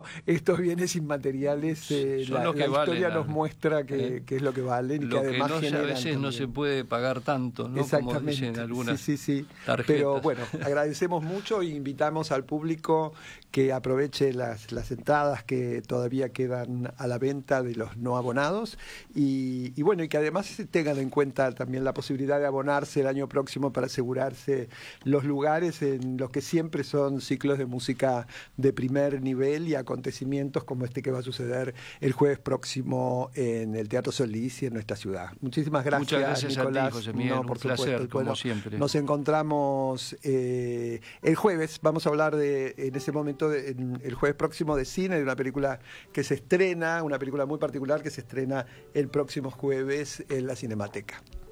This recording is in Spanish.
estos bienes inmateriales, son los que la historia valen, nos muestra que es lo que valen y lo que además que no, a veces generan no se puede pagar tanto, ¿no? Como dicen algunas sí. tarjetas. Pero bueno, agradecemos mucho e invitamos al público que aproveche las entradas que todavía quedan a la venta de los no abonados y bueno, y que además tengan en cuenta también la posibilidad de abonarse el año próximo para asegurarse los lugares en los que siempre son ciclos de música de primer nivel y acontecimientos como este que va a suceder el jueves próximo en el Teatro Solís y en nuestra ciudad. Muchísimas gracias, muchas gracias Nicolás. a ti, José Miguel, por un placer, supuesto. como siempre. Nos encontramos el jueves, vamos a hablar en ese momento, el jueves próximo de cine, de una película que se estrena, una película muy particular que se estrena el próximo jueves en la Cinemateca.